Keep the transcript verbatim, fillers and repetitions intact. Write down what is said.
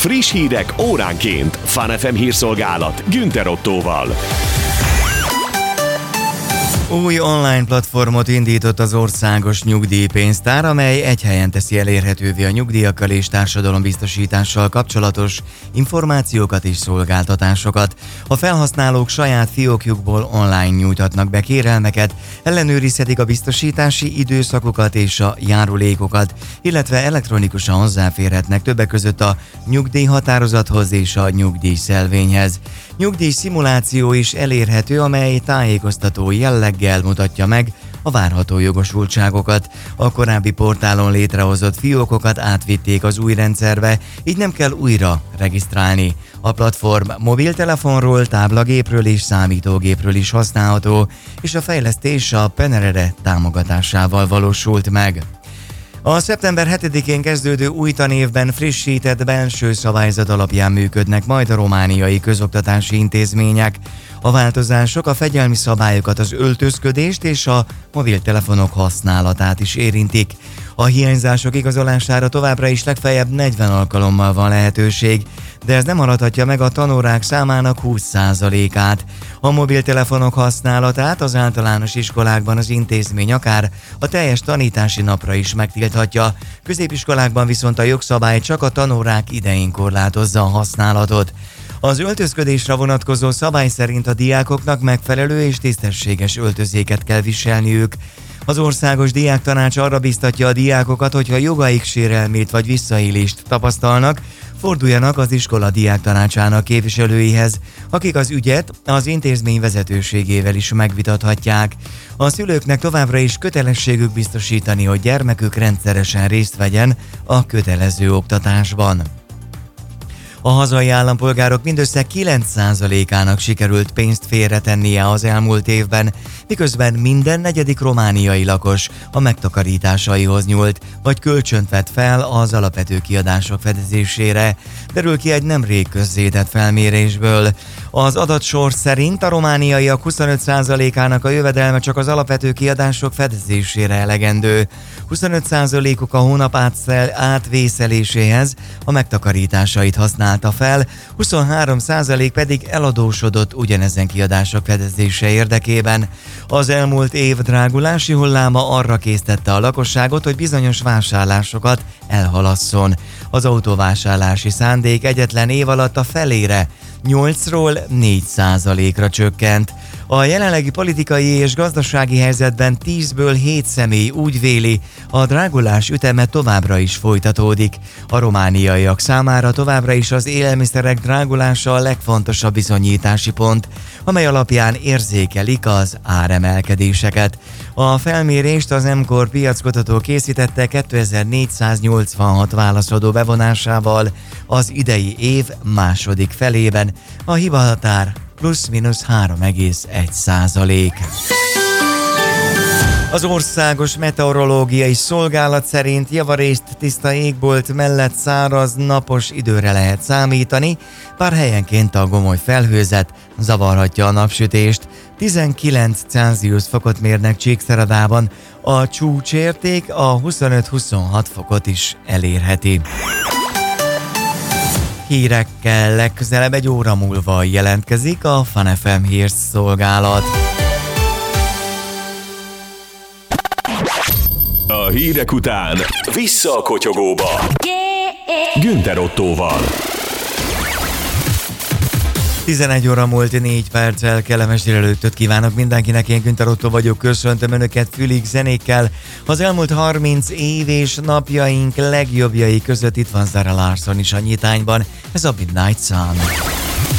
Friss hírek óránként. Fun ef em hírszolgálat Günther Ottóval. Új online platformot indított az országos nyugdíjpénztár, amely egy helyen teszi elérhetővé a nyugdíjakkal és társadalombiztosítással kapcsolatos információkat és szolgáltatásokat. A felhasználók saját fiókjukból online nyújthatnak be kérelmeket, ellenőrizhetik a biztosítási időszakokat és a járulékokat, illetve elektronikusan hozzáférhetnek többek között a nyugdíjhatározathoz és a nyugdíjszelvényhez. Nyugdíj szimuláció is elérhető, amely tájékoztató jelleggel mutatja meg a várható jogosultságokat. A korábbi portálon létrehozott fiókokat átvitték az új rendszerbe, így nem kell újra regisztrálni. A platform mobiltelefonról, táblagépről és számítógépről is használható, és a fejlesztés a Penerede támogatásával valósult meg. A szeptember hetedikén kezdődő új tanévben frissített belső szabályzat alapján működnek majd a romániai közoktatási intézmények. A változások a fegyelmi szabályokat, az öltözködést és a mobiltelefonok használatát is érintik. A hiányzások igazolására továbbra is legfeljebb negyven alkalommal van lehetőség, de ez nem haladhatja meg a tanórák számának húsz százalékát. A mobiltelefonok használatát az általános iskolákban az intézmény akár a teljes tanítási napra is megtilthatja, középiskolákban viszont a jogszabály csak a tanórák idején korlátozza a használatot. Az öltözködésre vonatkozó szabály szerint a diákoknak megfelelő és tisztességes öltözéket kell viselniük. Az Országos Diáktanács arra biztatja a diákokat, hogyha jogaik sérelmét vagy visszaélést tapasztalnak, forduljanak az iskola diáktanácsának képviselőihez, akik az ügyet az intézmény vezetőségével is megvitathatják. A szülőknek továbbra is kötelességük biztosítani, hogy gyermekük rendszeresen részt vegyen a kötelező oktatásban. A hazai állampolgárok mindössze kilenc százalékának sikerült pénzt félretennie az elmúlt évben, miközben minden negyedik romániai lakos a megtakarításaihoz nyúlt, vagy kölcsönt vett fel az alapvető kiadások fedezésére, derül ki egy nemrég közzétett felmérésből. Az adatsor szerint a romániaiak huszonöt százalékának a jövedelme csak az alapvető kiadások fedezésére elegendő. huszonöt százalékuk a hónap átszel, átvészeléséhez a megtakarításait használta fel, huszonhárom százalék pedig eladósodott ugyanezen kiadások fedezése érdekében. Az elmúlt év drágulási hulláma arra késztette a lakosságot, hogy bizonyos vásárlásokat elhalasszon. Az autóvásárlási szándék egyetlen év alatt a felére, nyolcról négy százalékra csökkent. A jelenlegi politikai és gazdasági helyzetben tízből hét személy úgy véli, a drágulás üteme továbbra is folytatódik. A romániaiak számára továbbra is az élelmiszerek drágulása a legfontosabb bizonyítási pont, amely alapján érzékelik az áremelkedéseket. A felmérést az em-kor piackutató készítette kétezer-négyszáznyolcvanhat válaszadó bevonásával az idei év második felében. A hibahatár plusz-minusz három egész egy százalék. Az Országos Meteorológiai Szolgálat szerint javarészt tiszta égbolt mellett száraz, napos időre lehet számítani, bár helyenként a gomoly felhőzet zavarhatja a napsütést. tizenkilenc Celsius fokot mérnek Csíkszeredában, a csúcsérték a huszonöt-huszonhat fokot is elérheti. Hírekkel legközelebb egy óra múlva jelentkezik a Fun ef em hírszolgálat. A hírek után vissza a kotyogóba. Günther Ottóval. tizenegy óra múlt négy perccel, kellemes délelőttöt kívánok mindenkinek, én Günther Ottó vagyok, köszöntöm Önöket fülig zenékkel. Az elmúlt harminc év és napjaink legjobbjai között itt van Zara Larsson is a nyitányban, ez a Midnight Sun.